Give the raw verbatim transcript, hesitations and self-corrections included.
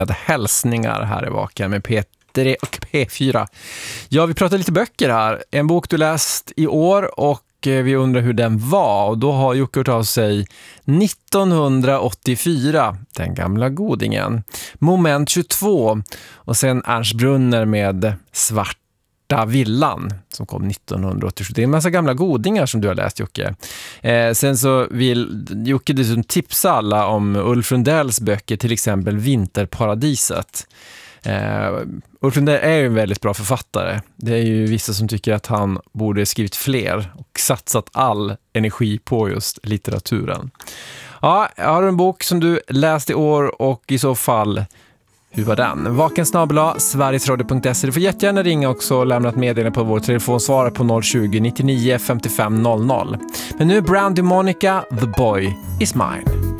Hälsningar här i Vaken med P tre och P fyra. Ja, vi pratar lite böcker här. En bok du läst i år och vi undrar hur den var. Och då har Jocke hört av sig nittonhundraåttiofyra, den gamla godingen. Moment tjugotvå och sen Ernst Brunner med Svarta villan som kom nittonhundraåttiosju. Det är en massa gamla godingar som du har läst, Jocke. Eh, sen så vill Jocke dessutom tipsa alla om Ulf Lundells böcker, till exempel Vinterparadiset. Uh, Ulf Lundell är ju en väldigt bra författare. Det är ju vissa som tycker att han borde skrivit fler och satsat all energi på just litteraturen. Ja, har du en bok som du läst i år och i så fall, hur var den? Vaken snabel-a sverigesradio punkt se. Du får jättegärna ringa också och lämna ett meddelande på vår telefonsvarare på noll tjugo, nittionio femtiofem noll noll. Men nu är Brandy Monica, The Boy Is Mine.